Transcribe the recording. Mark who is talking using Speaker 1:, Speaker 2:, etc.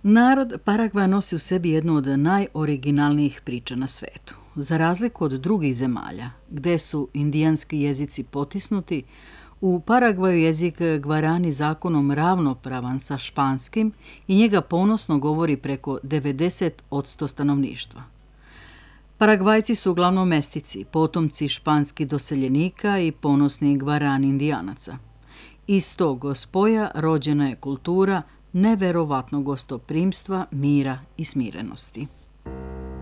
Speaker 1: Narod Paragvaja nosi u sebi jednu od najoriginalnijih priča na svetu. Za razliku od drugih zemalja, gde su indijanski jezici potisnuti, u Paragvaju jezik Gvarani zakonom ravnopravan sa španskim i njega ponosno govori preko 90% stanovništva. Paragvajci su uglavnom mestici, potomci španskih doseljenika i ponosni Gvarani indijanaca. Iz tog spoja rođena je kultura neverovatnog gostoprimstva, mira i smirenosti.